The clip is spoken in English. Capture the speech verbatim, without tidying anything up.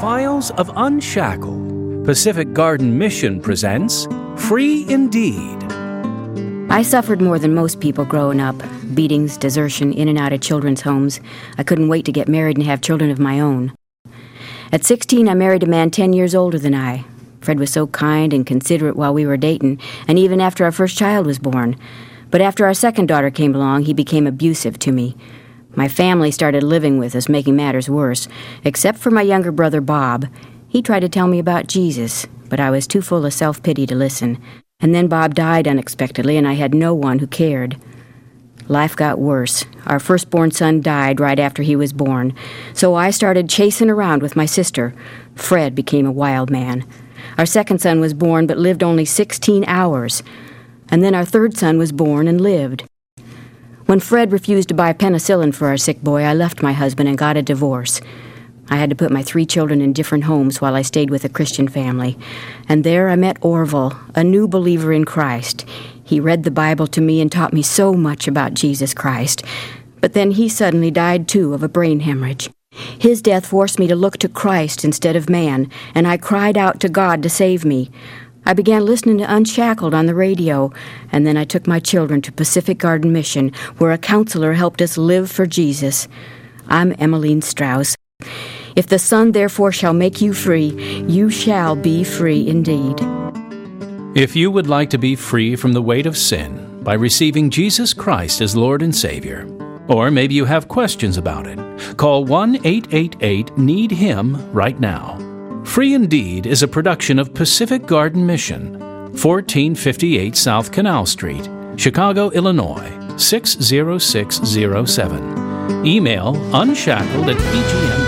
Files of Unshackled, Pacific Garden Mission presents Free Indeed. I suffered more than most people growing up. Beatings, desertion, in and out of children's homes. I couldn't wait to get married and have children of my own. At sixteen, I married a man ten years older than I. Fred was so kind and considerate while we were dating, and even after our first child was born. But after our second daughter came along, he became abusive to me. My family started living with us, making matters worse, except for my younger brother, Bob. He tried to tell me about Jesus, but I was too full of self-pity to listen. And then Bob died unexpectedly, and I had no one who cared. Life got worse. Our firstborn son died right after he was born, so I started chasing around with my sister. Fred became a wild man. Our second son was born but lived only sixteen hours. And then our third son was born and lived. When Fred refused to buy penicillin for our sick boy, I left my husband and got a divorce. I had to put my three children in different homes while I stayed with a Christian family. And there I met Orville, a new believer in Christ. He read the Bible to me and taught me so much about Jesus Christ. But then he suddenly died, too, of a brain hemorrhage. His death forced me to look to Christ instead of man, and I cried out to God to save me. I began listening to Unshackled on the radio, and then I took my children to Pacific Garden Mission, where a counselor helped us live for Jesus. I'm Emmeline Strauss. If the Son therefore shall make you free, you shall be free indeed. If you would like to be free from the weight of sin by receiving Jesus Christ as Lord and Savior, or maybe you have questions about it, call one eight eight eight need him right now. Free Indeed is a production of Pacific Garden Mission, fourteen fifty-eight South Canal Street, Chicago, Illinois, six zero six zero seven. Email unshackled at p g m.